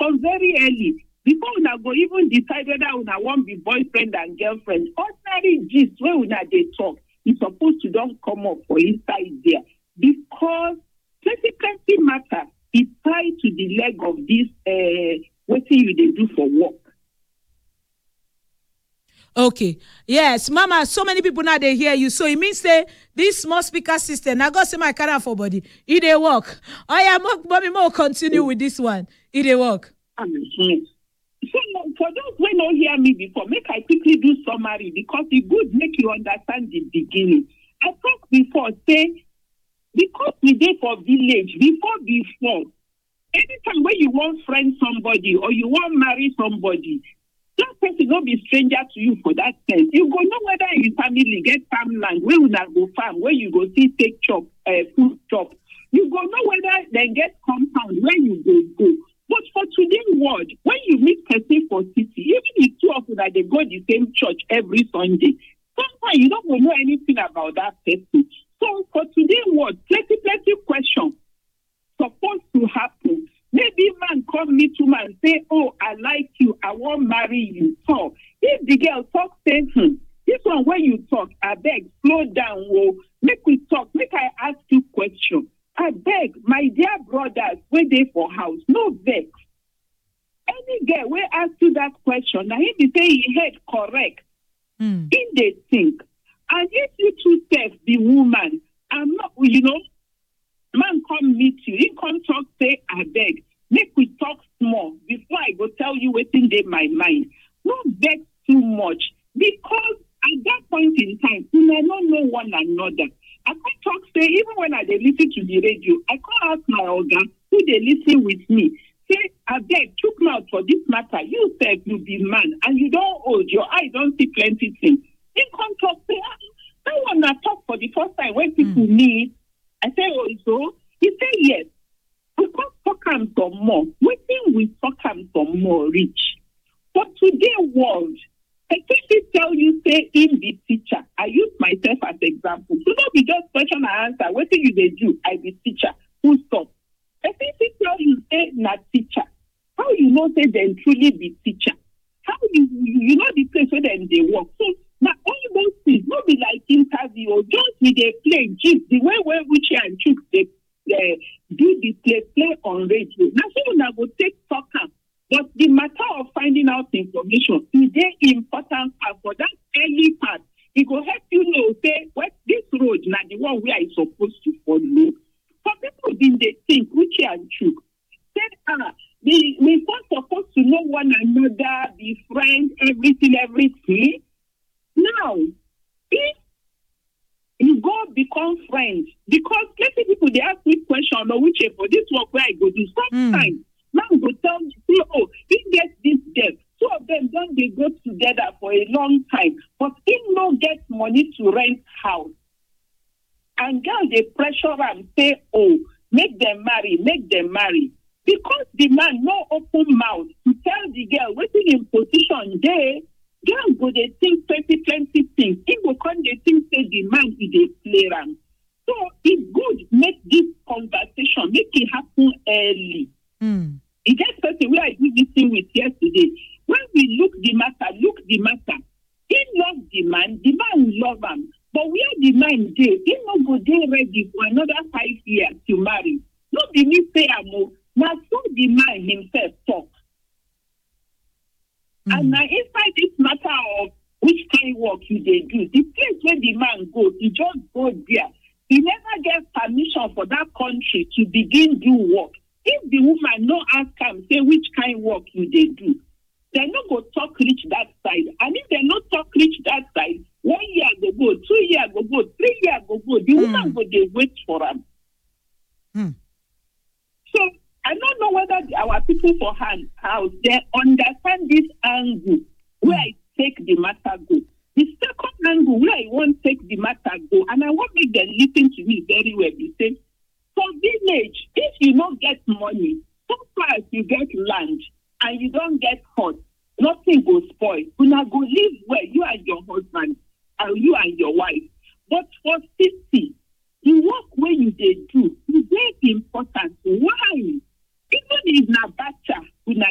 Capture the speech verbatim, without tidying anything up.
discuss very early. Before una go even decide whether una want be boyfriend and girlfriend, ordinary gist where una they talk, it's supposed to don't come up for inside there. Because plenty plenty matter is tied to the leg of this uh what you they do for work. Okay. Yes, Mama, so many people now they hear you. So it means say this small speaker system. Now go say my carry for body. It they work. I am mommy more continue with this one. It they work. Mm-hmm. So for those who don't hear me before, make I quickly do summary because it good make you understand the beginning. I talked before, say, because we dey for village, before before, anytime when you want friend somebody or you want marry somebody, that person not be stranger to you for that sense. You go know whether your family get farmland, where you go farm, where you go see take chop, uh, food chop. You go know whether they get compound, where you go go. But for today's world, when you meet person for city, even if two of you that they go the same church every Sunday, sometimes you don't know anything about that person. So for today's world, plenty, plenty questions supposed to happen. Maybe man come meet woman and say, oh, I like you, I won't marry you. So if the girl talk, say, hmm, this one when you talk, I beg, slow down, whoa, make we talk, make I ask you question. I beg, my dear brothers, where they for house, no vex. Any girl will ask you that question, now he be say he head correct. Mm. In they think. And if you two self be woman, I'm not, you know, man come meet you, he come talk, say, I beg, make we talk small before I go tell you what's in my mind. Don't vex too much because at that point in time, you may not know one another. I can't talk, say, even when I they listen to the radio, I can't ask my organ who they listen with me. Say, I beg, took mouth for this matter. You said you be man and you don't hold, your eye don't see plenty things. You can't talk, say, I want to talk for the first time when people mm. need. I say, oh, so? He say, yes. We can't talk him some more. We think we talk him some more rich. But today world, I quickly tell you, say, in the teacher. I use myself as example. So don't be just question and answer. What do you they do? I be teacher. Who stop? I quickly tell you, say, not teacher. How you know, say, then truly be teacher? How you, you know the place where then they work? So, now, all those things, not be like interview, or just with they play, gist, the way where Uche and Chuk, they, they do the play, play on radio. Now, so now go take talker. But the matter of finding out information is the important part for that early part. It will help you know, say, what this road, now the one where I supposed to follow. For people in they think, Uche and Chuk, said, ah, we, we not supposed to know one another, be friends, everything, everything. Now, if you go become friends, because plenty people they ask me question or which for this work where I go do sometimes, mm. man go tell me, say, oh, he gets this debt. Two of them don't they go together for a long time, but he no get money to rent house. And girl they pressure and say, oh, make them marry, make them marry. Because the man no open mouth to tell the girl waiting in position there. Girl go they think plenty, plenty things. He go come they think say the man is a player. So it's good make this conversation, make it happen early. Mm. It gets person where I do this thing with yesterday. When we look the matter, look the matter. He love the man, the man love him. But where the man dey, he no go dey ready for another five years to marry. No be me say amo. Now so the man himself talk. Mm. And now inside this matter of which kind of work you they do, the place where the man go, he just go there. He never gets permission for that country to begin do work. If the woman no ask him, say which kind of work you they do, they no go talk reach that side. And if they not talk reach that side, one year go go, two year go go, three year go go, the mm. woman go they wait for him. Mm. So I don't know whether our people for hand house they understand this angle where I take the matter go. The second angle where I want take the matter go, and I want make them listen to me very well. You say, for village, if you don't get money, so far as you get land and you don't get hot, nothing will spoil. You now go live where you and your husband, and you and your wife. But for city, the work where you they do is very important. Why? Even if na bacha,